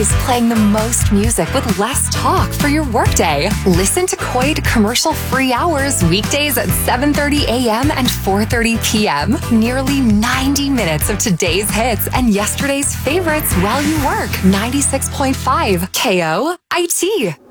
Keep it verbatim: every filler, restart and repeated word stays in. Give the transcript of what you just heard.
always playing the most music with less talk for your workday. Listen to Coit commercial-free hours weekdays at seven thirty a.m. and four thirty p.m. Nearly ninety minutes of today's hits and yesterday's favorites while you work. ninety-six point five K O I T.